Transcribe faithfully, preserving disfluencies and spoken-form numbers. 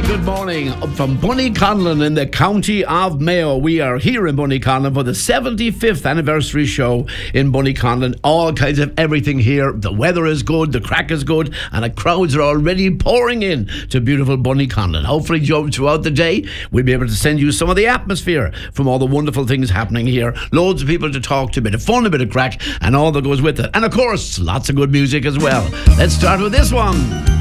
good morning from Bunnyconlon in the county of Mayo. We are here in Bunnyconlon for the seventy-fifth anniversary show in Bunnyconlon. All kinds of everything here. The weather is good, the crack is good, and the crowds are already pouring in to beautiful Bunnyconlon. Hopefully, Joe, throughout the day, we'll be able to send you some of the atmosphere from all the wonderful things happening here. Loads of people to talk to, a bit of fun, a bit of crack, and all that goes with it. And of course, lots of good music as well. Let's start with this one.